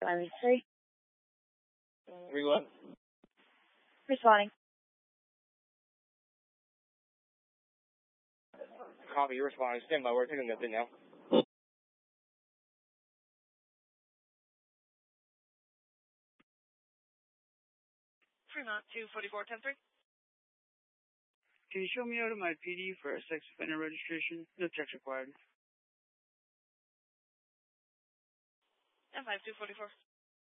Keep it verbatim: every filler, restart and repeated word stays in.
Miami three. three what? Responding. Copy, you're responding. Stand by, we're taking that thing now. Fremont, two forty-four ten three. Can you show me out of my P D for a sex offender registration? No checks required. M five two forty-four.